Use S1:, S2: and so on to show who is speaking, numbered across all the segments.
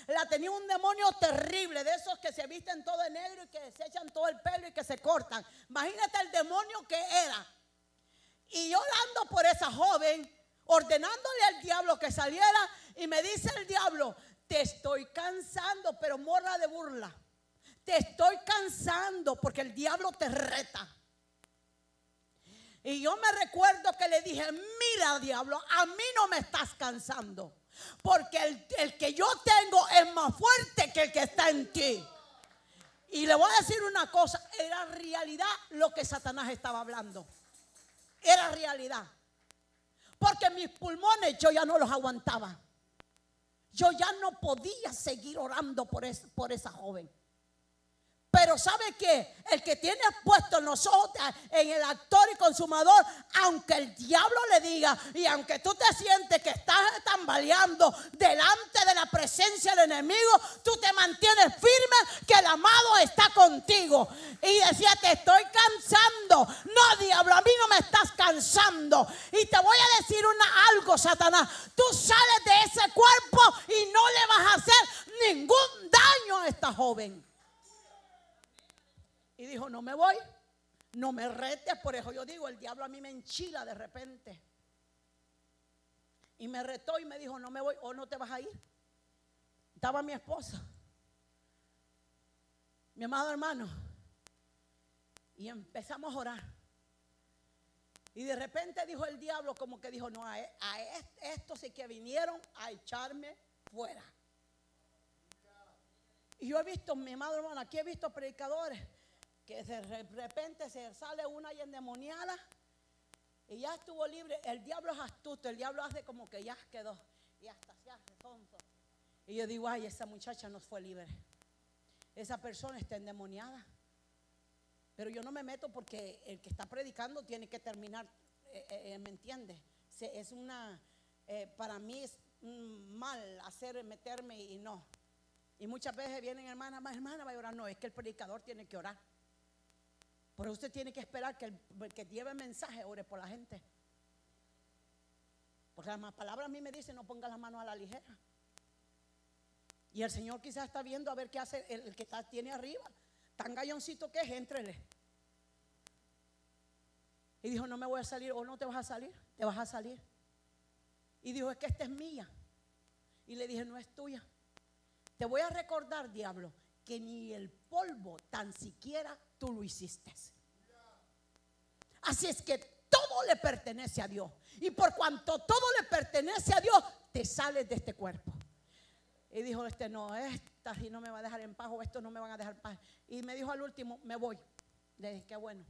S1: La tenía un demonio terrible, de esos que se visten todo de negro y que se echan todo el pelo y que se cortan. Imagínate el demonio que era. Y yo ando por esa joven, ordenándole al diablo que saliera, y me dice el diablo: te estoy cansando, pero morra de burla. Te estoy cansando, porque el diablo te reta. Y yo me recuerdo que le dije: mira, diablo, a mí no me estás cansando, porque el que yo tengo es más fuerte que el que está en ti. Y le voy a decir una cosa: era realidad lo que Satanás estaba hablando. Era realidad. Porque mis pulmones yo ya no los aguantaba. Yo ya no podía seguir orando por esa joven. Pero ¿sabe qué? El que tiene puesto en los ojos en el actor y consumador, aunque el diablo le diga, y aunque tú te sientes que estás tambaleando delante de la presencia del enemigo, tú te mantienes firme que el amado está contigo. Y decía: te estoy cansando. No, diablo, a mí no me estás cansando. Y te voy a decir algo, Satanás: tú sales de ese cuerpo y no le vas a hacer ningún daño a esta joven. Y dijo: no me voy, no me retes. Por eso yo digo, el diablo a mí me enchila de repente. Y me retó y me dijo: no me voy, o no te vas a ir. Estaba mi esposa, mi amado hermano, y empezamos a orar. Y de repente dijo el diablo, como que dijo: no, a estos sí que vinieron a echarme fuera. Y yo he visto, mi amado hermano, aquí he visto predicadores que de repente se sale una y endemoniada y ya estuvo libre. El diablo es astuto, el diablo hace como que ya quedó y hasta se hace tonto. Y yo digo: ay, esa muchacha no fue libre, esa persona está endemoniada. Pero yo no me meto, porque el que está predicando tiene que terminar, ¿me entiende? Es para mí es mal meterme y no. Y muchas veces vienen hermana, va a orar. No, es que el predicador tiene que orar. Por eso usted tiene que esperar que el que lleve el mensaje ore por la gente. Porque la palabra a mí me dice: no ponga las manos a la ligera. Y el Señor quizás está viendo a ver qué hace el que tiene arriba. Tan galloncito que es, éntrele. Y dijo: no me voy a salir. ¿O no te vas a salir? Te vas a salir. Y dijo: es que esta es mía. Y le dije: no es tuya. Te voy a recordar, diablo, que ni el polvo tan siquiera tú lo hiciste. Así es que todo le pertenece a Dios. Y por cuanto todo le pertenece a Dios, te sales de este cuerpo. Y dijo: no, esta sí no me va a dejar en paz, o estos no me van a dejar en paz. Y me dijo al último: me voy. Le dije: qué bueno.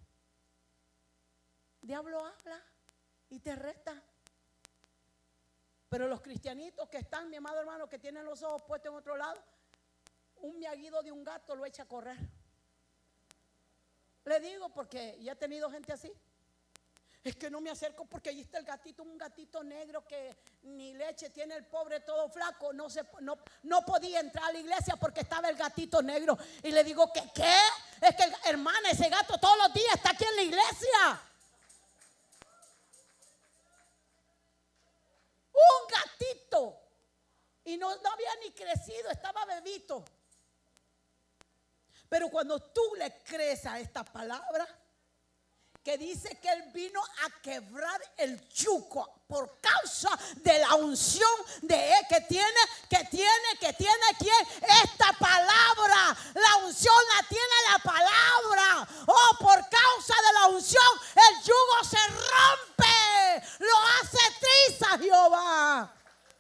S1: Diablo habla y te reta. Pero los cristianitos que están, mi amado hermano, que tienen los ojos puestos en otro lado, un miaguido de un gato lo echa a correr. Le digo porque ya he tenido gente así. Es que no me acerco porque allí está el gatito, un gatito negro que ni leche tiene, el pobre todo flaco. No podía entrar a la iglesia porque estaba el gatito negro. Y le digo: ¿qué? Es que, hermana, ese gato todos los días está aquí en la iglesia. Un gatito. Y no había ni crecido, estaba bebito. Pero cuando tú le crees a esta palabra, que dice que Él vino a quebrar el yugo por causa de la unción de Él que tiene ¿quién? Esta palabra. La unción la tiene la palabra. Oh, por causa de la unción el yugo se rompe, lo hace triza Jehová.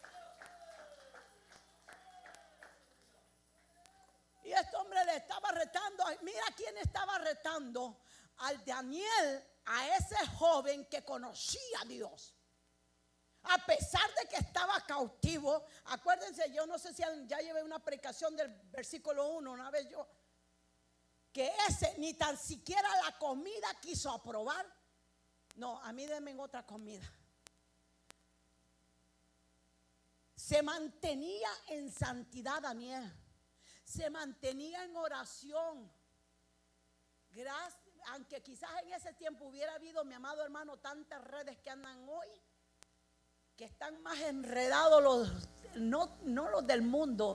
S1: Y este hombre le estaba retando. Mira quién estaba retando: al Daniel, a ese joven que conocía a Dios. A pesar de que estaba cautivo. Acuérdense, yo no sé si ya llevé una predicación del versículo 1 una vez yo, que ese ni tan siquiera la comida quiso aprobar. No, a mí denme otra comida. Se mantenía en santidad Daniel. Se mantenía en oración. Gracias. Aunque quizás en ese tiempo hubiera habido, mi amado hermano, tantas redes que andan hoy, que están más enredados no los del mundo,